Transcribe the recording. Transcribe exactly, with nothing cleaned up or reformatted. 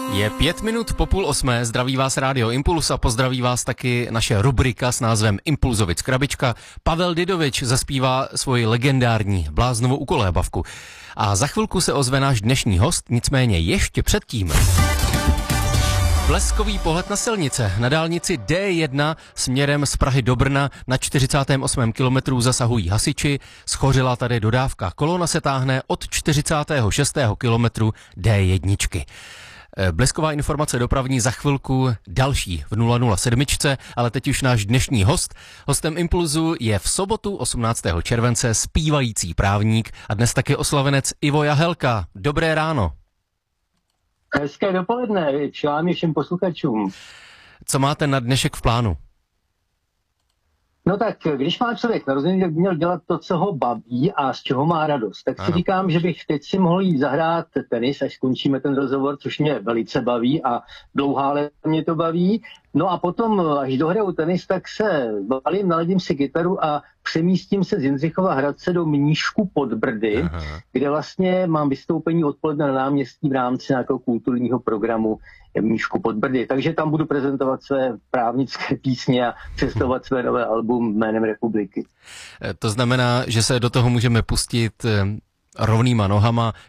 Je pět minut po půl osmé, zdraví vás Rádio Impuls a pozdraví vás taky naše rubrika s názvem Impulzovic krabička. Pavel Didovič zaspívá svoji legendární bláznovou ukolébavku. A za chvilku se ozve náš dnešní host, nicméně ještě předtím. Bleskový pohled na silnice. Na dálnici D jedna směrem z Prahy do Brna na čtyřicátém osmém kilometru zasahují hasiči. Schořila tady dodávka. Kolona se táhne od čtyřicátého šestého kilometru D jedna. Blesková informace dopravní za chvilku další v nula nula sedm, ale teď už náš dnešní host. Hostem Impulzu je v sobotu osmnáctého července zpívající právník a dnes taky oslavenec Ivo Jahelka. Dobré ráno. Hezké dopoledne, vám i všem posluchačům. Co máte na dnešek v plánu? No tak, když má člověk narozený, tak by měl dělat to, co ho baví a z čeho má radost. Tak si ano. říkám, že bych teď si mohl jít zahrát tenis, až skončíme ten rozhovor, což mě velice baví a dlouhá léta mě to baví. No a potom, až dohraju tenis, tak se balím, naladím si kytaru a přemístím se z Jindřichova Hradce do Mníšku pod Brdy, Aha. kde vlastně mám vystoupení odpoledne na náměstí v rámci nějakého kulturního programu Mníšku pod Brdy. Takže tam budu prezentovat své právnické písně a představovat své nové album jménem republiky. To znamená, že se do toho můžeme pustit rovnýma nohama.